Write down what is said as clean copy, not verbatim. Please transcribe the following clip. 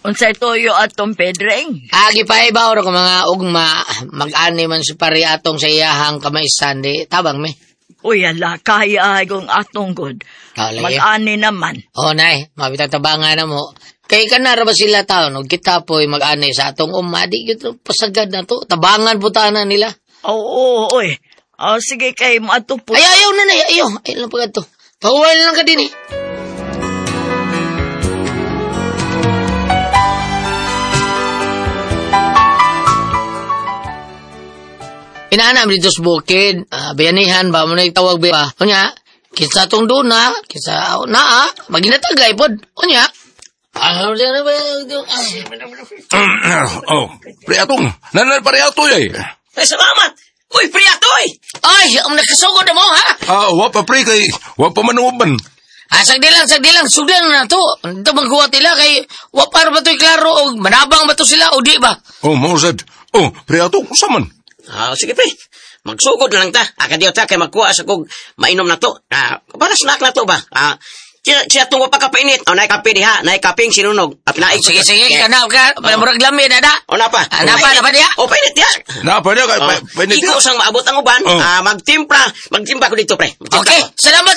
Unsay toyo atong Pedreng? Agi pa ibaw ko mga ugma, mag-ani man si pari atong sa iyahang kamaisan, di tabang me. Uy, ala, kaya kong atong good. Mag-ani naman. Nay, mabitang tabangan na mo. Kay kanara ba sila tao, no? Kita po'y mag-ani sa atong di gito, pasagad na to. Tabangan po na nila. Oo, uy. Sige kay mo ato po. Ayaw na, ayaw. Ayaw lang pagad to. Pahuwal lang ka din eh. Inaanam dito sa bukid, bayanihan ba mo na itawag ba? Kunya, kinsa tong duna, kinsa naa, maginatagay pod. Kunya. Priatong, nanay Priatoy ay. Salamat! Uy, Priatoy! Ay, ang nakasugod na mo ha? Wap pa pre kay, wap pa manuban. Sagdilang, sugdan na to. Ito maghuwat nila kay, wapar ba to'y klaro, o manabang ba to sila, o di ba? Mausad. Priatong, saman. Sige, pre. Magsugod na lang ta. Kadiyo ta kay magkuha sa kog mainom na to. Para snack na to ba? Siya tungo pa kapainit. Naay kape diha. Naay kapeng sinunog. Pinaig. Sige. Kana ka. Murag lamig na da. Napa? Napa diha? Painit diha. Napa diha? Painit diha. Ikaw sang maabot ang uban. Magtimpla ko dito, pre. Okay. Salamat